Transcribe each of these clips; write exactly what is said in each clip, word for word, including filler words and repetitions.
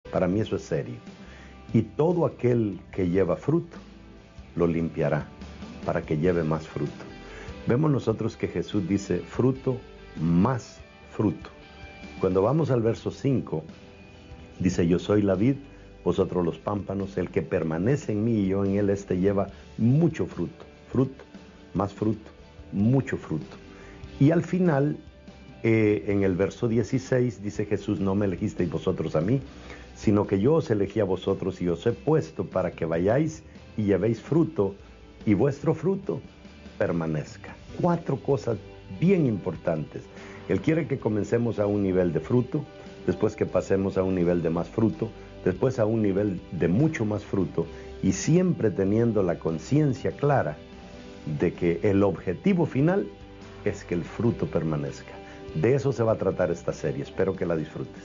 Para mí eso es serio. Y todo aquel que lleva fruto, lo limpiará para que lleve más fruto. Vemos nosotros que Jesús dice fruto más fruto. Cuando vamos al verso cinco, dice: yo soy la vid, vosotros los pámpanos, el que permanece en mí y yo en él, este lleva mucho fruto, fruto, más fruto, mucho fruto. Y al final, eh, en el verso dieciséis, dice Jesús: no me elegisteis vosotros a mí, sino que yo os elegí a vosotros y os he puesto para que vayáis y llevéis fruto, y vuestro fruto permanezca. Cuatro cosas bien importantes. Él quiere que comencemos a un nivel de fruto, después que pasemos a un nivel de más fruto, después a un nivel de mucho más fruto, y siempre teniendo la conciencia clara de que el objetivo final es que el fruto permanezca. De eso se va a tratar esta serie. Espero que la disfrutes.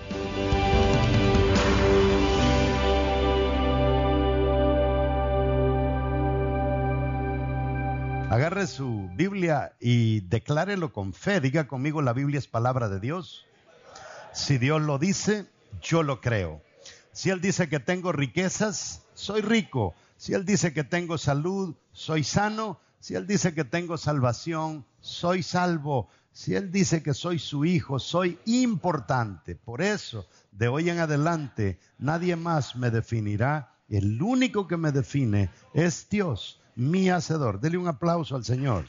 Agarre su Biblia y declárelo con fe. Diga conmigo: la Biblia es palabra de Dios. Si Dios lo dice, yo lo creo. Si Él dice que tengo riquezas, soy rico. Si Él dice que tengo salud, soy sano. Si Él dice que tengo salvación, soy salvo. Si Él dice que soy su hijo, soy importante. Por eso, de hoy en adelante, nadie más me definirá. El único que me define es Dios, mi hacedor. Dele un aplauso al Señor.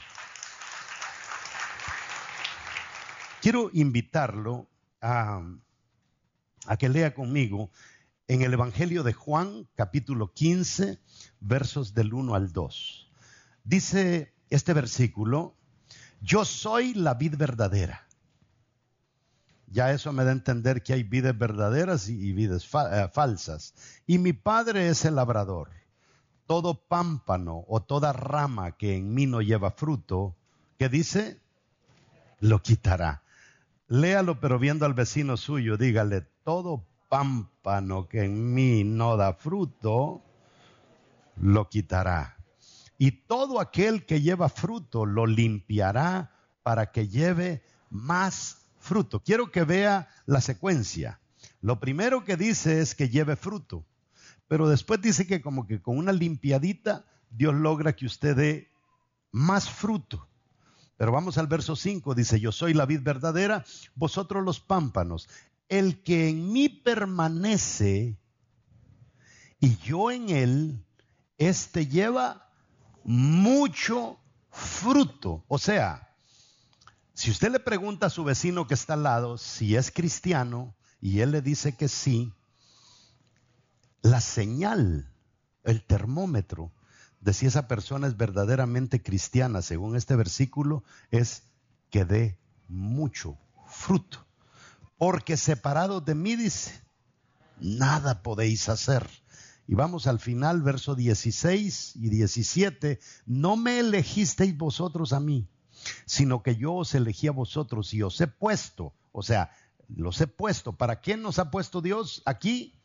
Quiero invitarlo a, a que lea conmigo en el Evangelio de Juan, capítulo quince, versos del uno al dos. Dice este versículo: yo soy la vid verdadera. Ya eso me da a entender que hay vides verdaderas y, y vides fa- eh, falsas. Y mi Padre es el labrador. Todo pámpano o toda rama que en mí no lleva fruto, ¿qué dice? Lo quitará. Léalo, pero viendo al vecino suyo, dígale: todo pámpano que en mí no da fruto, lo quitará. Y todo aquel que lleva fruto, lo limpiará para que lleve más fruto. Quiero que vea la secuencia. Lo primero que dice es que lleve fruto. Pero después dice que como que con una limpiadita Dios logra que usted dé más fruto. Pero vamos al verso cinco, dice: yo soy la vid verdadera, vosotros los pámpanos. El que en mí permanece y yo en él, este lleva mucho fruto. O sea, si usted le pregunta a su vecino que está al lado si es cristiano y él le dice que sí, la señal, el termómetro de si esa persona es verdaderamente cristiana, según este versículo, es que dé mucho fruto. Porque separados de mí, dice, nada podéis hacer. Y vamos al final, verso dieciséis y diecisiete. No me elegisteis vosotros a mí, sino que yo os elegí a vosotros y os he puesto. O sea, los he puesto. ¿Para quién nos ha puesto Dios aquí?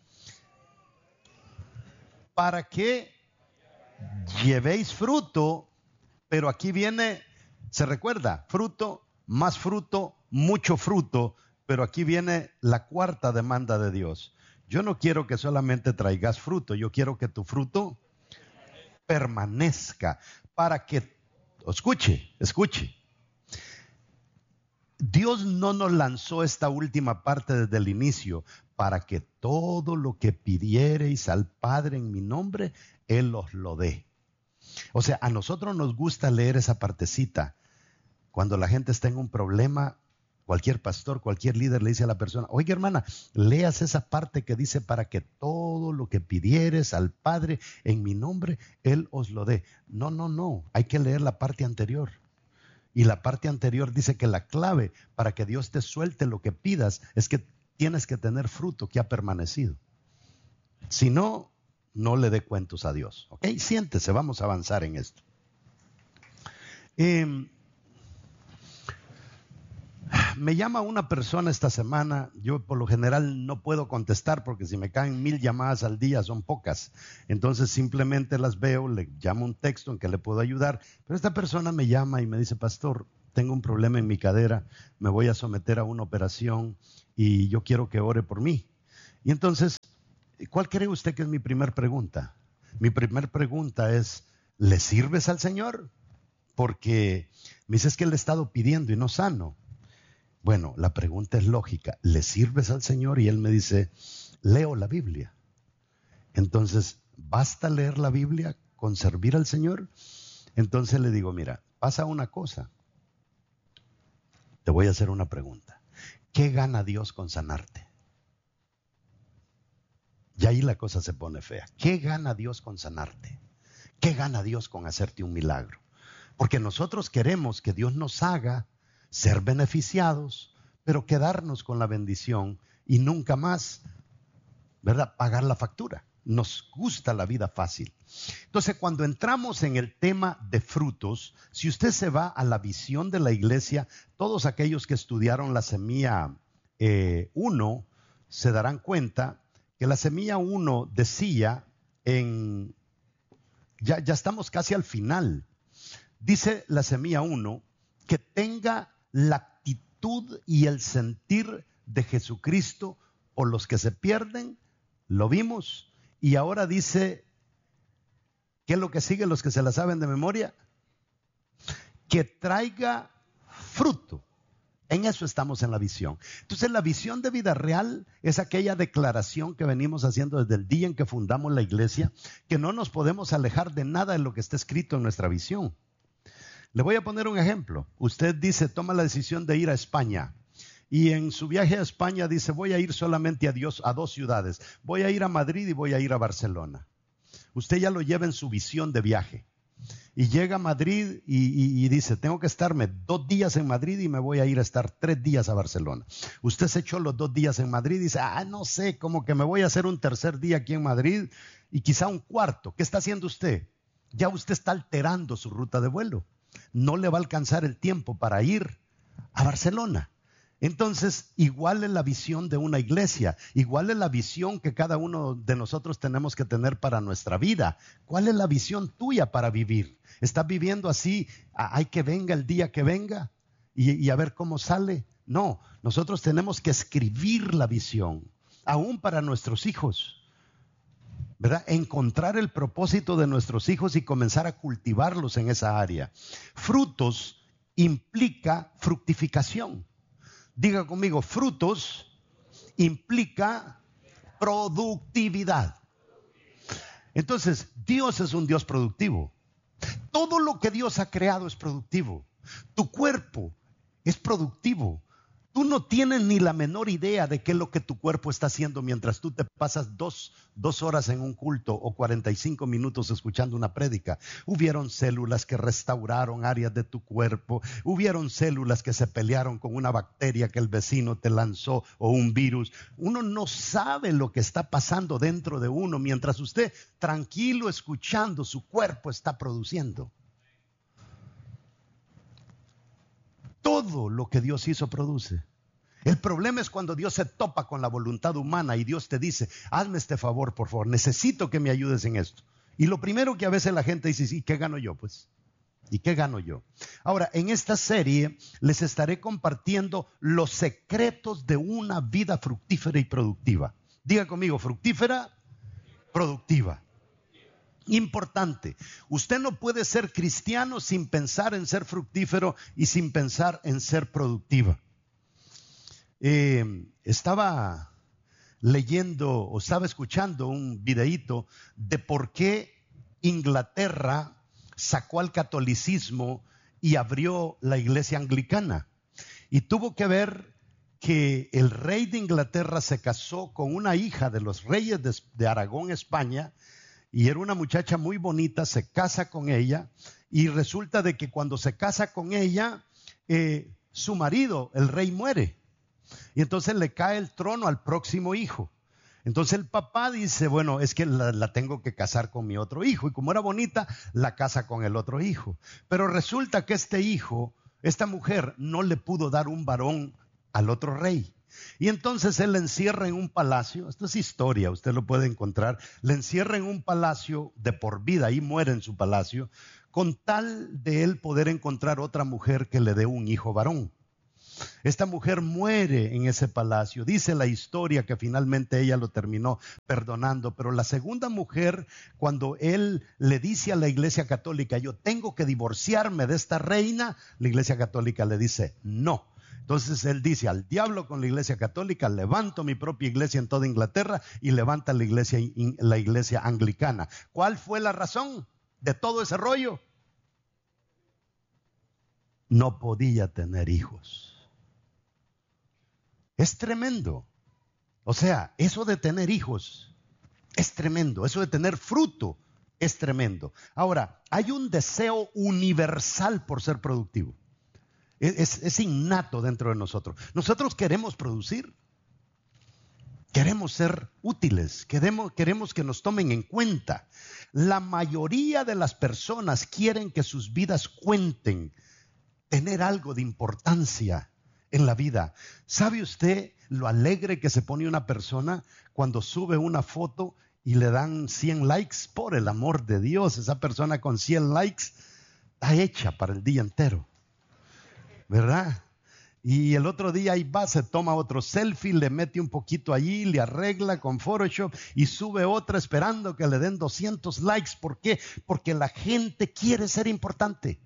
Para que llevéis fruto, pero aquí viene, se recuerda, fruto, más fruto, mucho fruto, pero aquí viene la cuarta demanda de Dios. Yo no quiero que solamente traigas fruto, yo quiero que tu fruto permanezca, para que, escuche, escuche. Dios no nos lanzó esta última parte desde el inicio, para que todo lo que pidiereis al Padre en mi nombre, Él os lo dé. O sea, a nosotros nos gusta leer esa partecita. Cuando la gente está en un problema, cualquier pastor, cualquier líder le dice a la persona: oiga, hermana, leas esa parte que dice: para que todo lo que pidieres al Padre en mi nombre, Él os lo dé. No, no, no, hay que leer la parte anterior. Y la parte anterior dice que la clave para que Dios te suelte lo que pidas es que tienes que tener fruto que ha permanecido. Si no, no le dé cuentos a Dios. ¿Ok? Siéntese, vamos a avanzar en esto. Eh, me llama una persona esta semana. Yo por lo general no puedo contestar porque si me caen mil llamadas al día son pocas. Entonces simplemente las veo, le llamo un texto en que le puedo ayudar. Pero esta persona me llama y me dice: pastor, tengo un problema en mi cadera, me voy a someter a una operación y yo quiero que ore por mí. Y entonces, ¿cuál cree usted que es mi primer pregunta? Mi primer pregunta es, ¿le sirves al Señor? Porque me dices que le he estado pidiendo y no sano. Bueno, la pregunta es lógica. ¿Le sirves al Señor? Y él me dice, leo la Biblia. Entonces, ¿basta leer la Biblia con servir al Señor? Entonces le digo, mira, pasa una cosa. Te voy a hacer una pregunta. ¿Qué gana Dios con sanarte? Y ahí la cosa se pone fea. ¿Qué gana Dios con sanarte? ¿Qué gana Dios con hacerte un milagro? Porque nosotros queremos que Dios nos haga ser beneficiados, pero quedarnos con la bendición y nunca más, ¿verdad?, pagar la factura. Nos gusta la vida fácil. Entonces, cuando entramos en el tema de frutos, si usted se va a la visión de la iglesia, todos aquellos que estudiaron la semilla eh, uno se darán cuenta que la semilla uno decía en, ya, ya estamos casi al final, dice la semilla uno, que tenga la actitud y el sentir de Jesucristo por los que se pierden, lo vimos. Y ahora dice, ¿qué es lo que sigue? Los que se la saben de memoria, que traiga fruto. En eso estamos en la visión. Entonces, la visión de vida real es aquella declaración que venimos haciendo desde el día en que fundamos la iglesia, que no nos podemos alejar de nada de lo que está escrito en nuestra visión. Le voy a poner un ejemplo. Usted dice, toma la decisión de ir a España. Y en su viaje a España dice, voy a ir solamente a, Dios, a dos ciudades. Voy a ir a Madrid y voy a ir a Barcelona. Usted ya lo lleva en su visión de viaje. Y llega a Madrid y, y, y dice, tengo que estarme dos días en Madrid y me voy a ir a estar tres días a Barcelona. Usted se echó los dos días en Madrid y dice, ah, no sé, como que me voy a hacer un tercer día aquí en Madrid y quizá un cuarto. ¿Qué está haciendo usted? Ya usted está alterando su ruta de vuelo. No le va a alcanzar el tiempo para ir a Barcelona. Entonces, igual es la visión de una iglesia, igual es la visión que cada uno de nosotros tenemos que tener para nuestra vida. ¿Cuál es la visión tuya para vivir? ¿Estás viviendo así, hay que venga el día que venga y, y a ver cómo sale? No, nosotros tenemos que escribir la visión, aún para nuestros hijos, ¿verdad? Encontrar el propósito de nuestros hijos y comenzar a cultivarlos en esa área. Frutos implica fructificación. Diga conmigo, frutos implica productividad. Entonces, Dios es un Dios productivo. Todo lo que Dios ha creado es productivo. Tu cuerpo es productivo. Tú no tienes ni la menor idea de qué es lo que tu cuerpo está haciendo mientras tú te pasas dos, dos horas en un culto o cuarenta y cinco minutos escuchando una prédica. Hubieron células que restauraron áreas de tu cuerpo. Hubieron células que se pelearon con una bacteria que el vecino te lanzó o un virus. Uno no sabe lo que está pasando dentro de uno mientras usted tranquilo escuchando su cuerpo está produciendo. Todo lo que Dios hizo produce. El problema es cuando Dios se topa con la voluntad humana y Dios te dice, hazme este favor, por favor, necesito que me ayudes en esto. Y lo primero que a veces la gente dice, ¿y qué gano yo? Pues, ¿y qué gano yo? Ahora, en esta serie les estaré compartiendo los secretos de una vida fructífera y productiva. Diga conmigo, fructífera, productiva. Importante, usted no puede ser cristiano sin pensar en ser fructífero y sin pensar en ser productiva. Eh, estaba leyendo o estaba escuchando un videíto de por qué Inglaterra sacó al catolicismo y abrió la iglesia anglicana. Y tuvo que ver que el rey de Inglaterra se casó con una hija de los reyes de, de Aragón, España, y era una muchacha muy bonita, se casa con ella y resulta de que cuando se casa con ella, eh, su marido, el rey, muere. Y entonces le cae el trono al próximo hijo. Entonces el papá dice, bueno, es que la, la tengo que casar con mi otro hijo. Y como era bonita, la casa con el otro hijo. Pero resulta que este hijo, esta mujer, no le pudo dar un varón al otro rey. Y entonces él le encierra en un palacio, esto es historia, usted lo puede encontrar, le encierra en un palacio de por vida y muere en su palacio, con tal de él poder encontrar otra mujer que le dé un hijo varón. Esta mujer muere en ese palacio. Dice la historia que finalmente ella lo terminó perdonando. Pero la segunda mujer, cuando él le dice a la Iglesia Católica, yo tengo que divorciarme de esta reina, la Iglesia Católica le dice, no. Entonces él dice, al diablo con la Iglesia Católica, levanto mi propia iglesia en toda Inglaterra y levanta la iglesia, la iglesia anglicana. ¿Cuál fue la razón de todo ese rollo? No podía tener hijos. Es tremendo. O sea, eso de tener hijos es tremendo. Eso de tener fruto es tremendo. Ahora, hay un deseo universal por ser productivo. Es, es innato dentro de nosotros. Nosotros queremos producir. Queremos ser útiles. Queremos, queremos que nos tomen en cuenta. La mayoría de las personas quieren que sus vidas cuenten. Tener algo de importancia en la vida. ¿Sabe usted lo alegre que se pone una persona cuando sube una foto y le dan cien likes? Por el amor de Dios, esa persona con cien likes está hecha para el día entero, ¿verdad? Y el otro día ahí va, se toma otro selfie, le mete un poquito allí, le arregla con Photoshop y sube otra esperando que le den doscientos likes. ¿Por qué? Porque la gente quiere ser importante.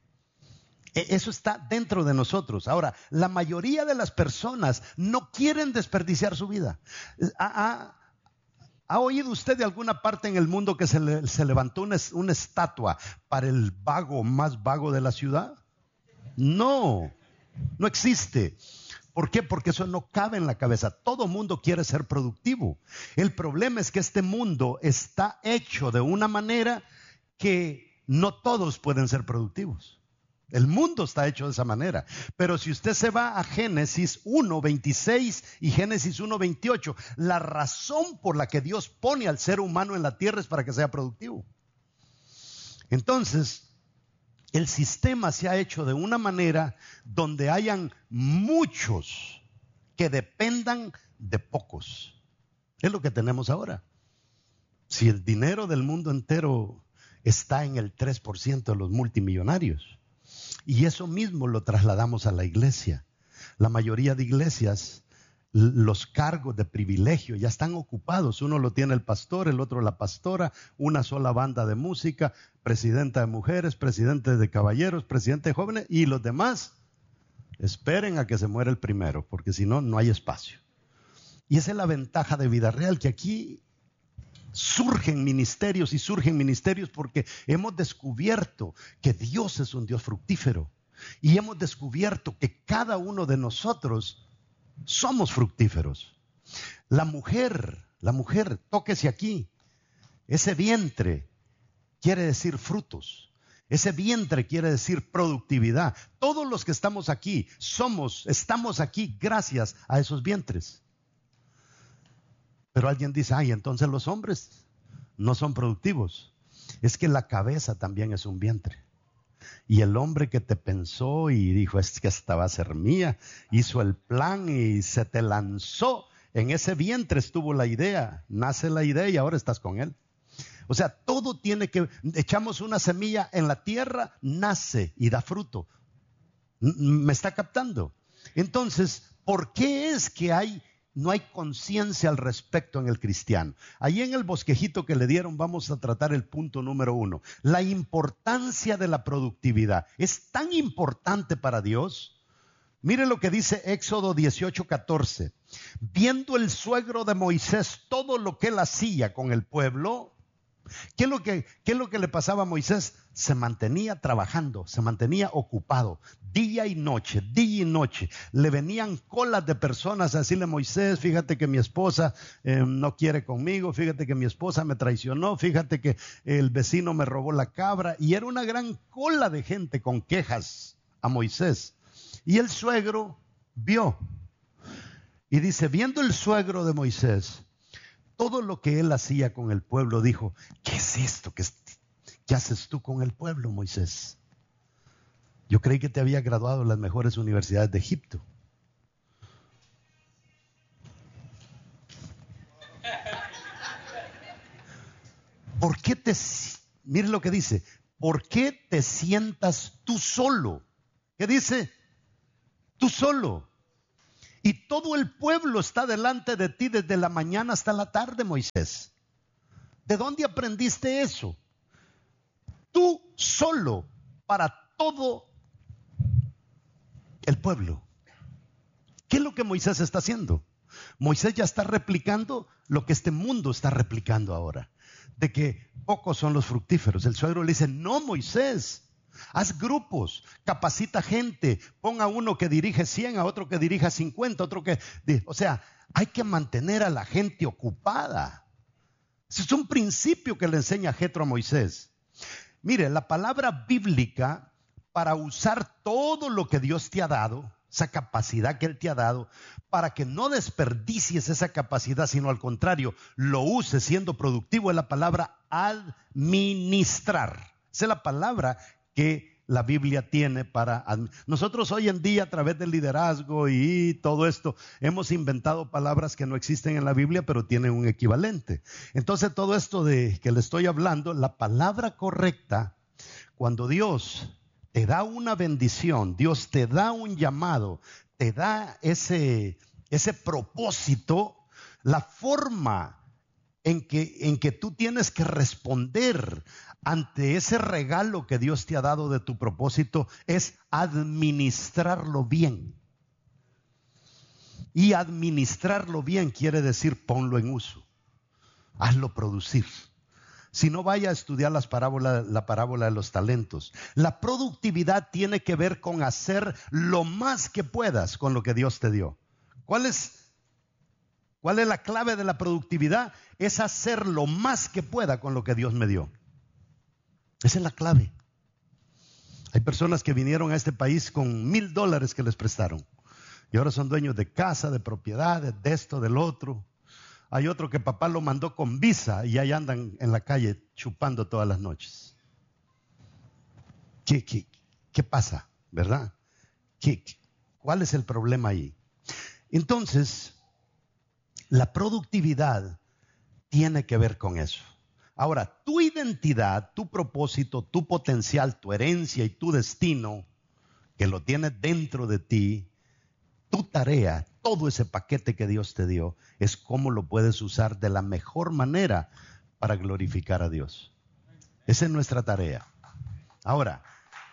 Eso está dentro de nosotros. Ahora, la mayoría de las personas no quieren desperdiciar su vida. ¿Ha, ha, ha oído usted de alguna parte en el mundo que se, le, se levantó una, una estatua para el vago más vago de la ciudad? No, no existe. ¿Por qué? Porque eso no cabe en la cabeza. Todo mundo quiere ser productivo. El problema es que este mundo está hecho de una manera que no todos pueden ser productivos. El mundo está hecho de esa manera. Pero si usted se va a Génesis uno veintiséis y Génesis uno veintiocho, la razón por la que Dios pone al ser humano en la tierra es para que sea productivo. Entonces, el sistema se ha hecho de una manera donde hayan muchos que dependan de pocos. Es lo que tenemos ahora. Si el dinero del mundo entero está en el tres por ciento de los multimillonarios, y eso mismo lo trasladamos a la iglesia. La mayoría de iglesias, los cargos de privilegio ya están ocupados. Uno lo tiene el pastor, el otro la pastora, una sola banda de música, presidenta de mujeres, presidente de caballeros, presidente de jóvenes, y los demás esperen a que se muera el primero, porque si no, no hay espacio. Y esa es la ventaja de Vida Real, que aquí surgen ministerios y surgen ministerios porque hemos descubierto que Dios es un Dios fructífero y hemos descubierto que cada uno de nosotros somos fructíferos. La mujer, la mujer, tóquese aquí, ese vientre quiere decir frutos, ese vientre quiere decir productividad. Todos los que estamos aquí somos, estamos aquí gracias a esos vientres. Pero alguien dice, ay, entonces los hombres no son productivos. Es que la cabeza también es un vientre. Y el hombre que te pensó y dijo, es que esta va a ser mía, hizo el plan y se te lanzó. En ese vientre estuvo la idea, nace la idea y ahora estás con él. O sea, todo tiene que, echamos una semilla en la tierra, nace y da fruto. ¿Me está captando? Entonces, ¿por qué es que hay no hay conciencia al respecto en el cristiano? Allí en el bosquejito que le dieron vamos a tratar el punto número uno. La importancia de la productividad. ¿Es tan importante para Dios? Mire lo que dice Éxodo dieciocho catorce. Viendo el suegro de Moisés todo lo que él hacía con el pueblo, ¿qué es lo que, qué es lo que le pasaba a Moisés? Se mantenía trabajando, se mantenía ocupado, día y noche, día y noche. Le venían colas de personas a decirle, Moisés, fíjate que mi esposa eh, no quiere conmigo, fíjate que mi esposa me traicionó, fíjate que el vecino me robó la cabra. Y era una gran cola de gente con quejas a Moisés. Y el suegro vio. Y dice, viendo el suegro de Moisés todo lo que él hacía con el pueblo, dijo, ¿qué es esto que, ¿qué haces tú con el pueblo, Moisés? Yo creí que te había graduado en las mejores universidades de Egipto. ¿Por qué te, mire lo que dice, ¿por qué te sientas tú solo? ¿Qué dice? Tú solo. Y todo el pueblo está delante de ti desde la mañana hasta la tarde, Moisés. ¿De dónde aprendiste eso? Tú solo para todo el pueblo. ¿Qué es lo que Moisés está haciendo? Moisés ya está replicando lo que este mundo está replicando ahora, de que pocos son los fructíferos. El suegro le dice, no, Moisés, haz grupos, capacita gente, ponga uno que dirige cien, a otro que dirija cincuenta, otro que... O sea, hay que mantener a la gente ocupada. Ese es un principio que le enseña Jetro a Moisés. Mire, la palabra bíblica para usar todo lo que Dios te ha dado, esa capacidad que Él te ha dado, para que no desperdicies esa capacidad, sino al contrario, lo uses siendo productivo, es la palabra administrar. Esa es la palabra que la Biblia tiene para... Nosotros hoy en día, a través del liderazgo y todo esto, hemos inventado palabras que no existen en la Biblia, pero tienen un equivalente. Entonces, todo esto de que le estoy hablando, la palabra correcta, cuando Dios te da una bendición, Dios te da un llamado, te da ese, ese propósito, la forma en que, en que tú tienes que responder ante ese regalo que Dios te ha dado de tu propósito es administrarlo bien. Y administrarlo bien quiere decir ponlo en uso, hazlo producir. Si no, vaya a estudiar las parábolas, la parábola de los talentos. La productividad tiene que ver con hacer lo más que puedas con lo que Dios te dio. ¿Cuál es, cuál es la clave de la productividad? Es hacer lo más que pueda con lo que Dios me dio. Esa es la clave. Hay personas que vinieron a este país con mil dólares que les prestaron. Y ahora son dueños de casa, de propiedades, de esto, del otro. Hay otro que papá lo mandó con visa y ahí andan en la calle chupando todas las noches. ¿Qué, qué, qué pasa? ¿Verdad? ¿Qué, ¿Cuál es el problema ahí? Entonces, la productividad tiene que ver con eso. Ahora, tu identidad, tu propósito, tu potencial, tu herencia y tu destino, que lo tienes dentro de ti, tu tarea, todo ese paquete que Dios te dio, es cómo lo puedes usar de la mejor manera para glorificar a Dios. Esa es nuestra tarea. Ahora,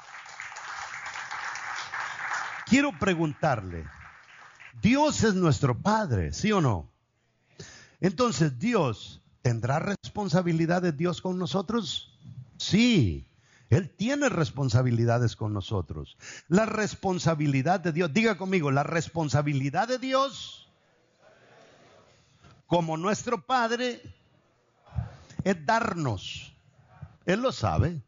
quiero preguntarle, Dios es nuestro Padre, ¿sí o no? Entonces, Dios, ¿tendrá responsabilidades Dios con nosotros? Sí. Él tiene responsabilidades con nosotros. La responsabilidad de Dios, diga conmigo, la responsabilidad de Dios como nuestro Padre es darnos. Él lo sabe.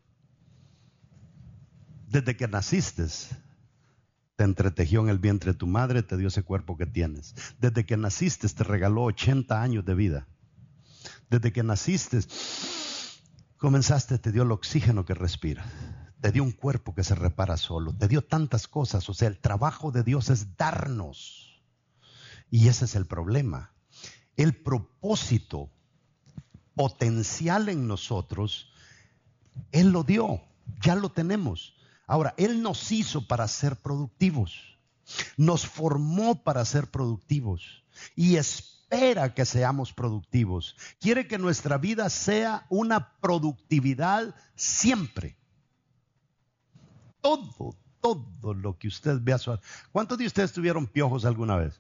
Desde que naciste, te entretejió en el vientre de tu madre, te dio ese cuerpo que tienes. Desde que naciste, te regaló ochenta años de vida. Desde que naciste, comenzaste, te dio el oxígeno que respiras, te dio un cuerpo que se repara solo, te dio tantas cosas. O sea, el trabajo de Dios es darnos. Y ese es el problema. El propósito potencial en nosotros, Él lo dio, ya lo tenemos. Ahora, Él nos hizo para ser productivos, nos formó para ser productivos y espera que seamos productivos. Quiere que nuestra vida sea una productividad siempre. Todo, todo lo que usted vea. ¿Cuántos de ustedes tuvieron piojos alguna vez?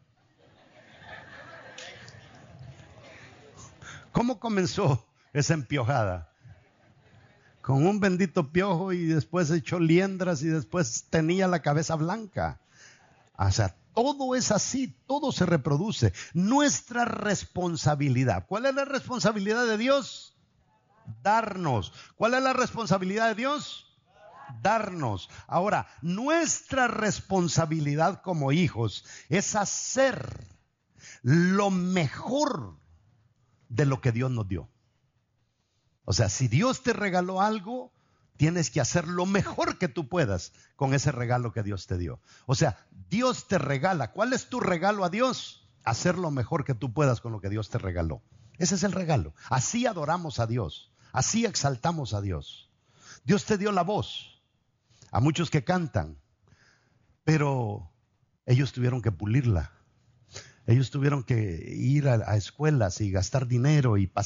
¿Cómo comenzó esa empiojada? Con un bendito piojo y después echó liendras y después tenía la cabeza blanca. O sea, todo es así, todo se reproduce. Nuestra responsabilidad. ¿Cuál es la responsabilidad de Dios? Darnos. ¿Cuál es la responsabilidad de Dios? Darnos. Ahora, nuestra responsabilidad como hijos es hacer lo mejor de lo que Dios nos dio. O sea, si Dios te regaló algo, tienes que hacer lo mejor que tú puedas con ese regalo que Dios te dio. O sea, Dios te regala. ¿Cuál es tu regalo a Dios? Hacer lo mejor que tú puedas con lo que Dios te regaló. Ese es el regalo. Así adoramos a Dios. Así exaltamos a Dios. Dios te dio la voz. A muchos que cantan. Pero ellos tuvieron que pulirla. Ellos tuvieron que ir a, a escuelas y gastar dinero y pasar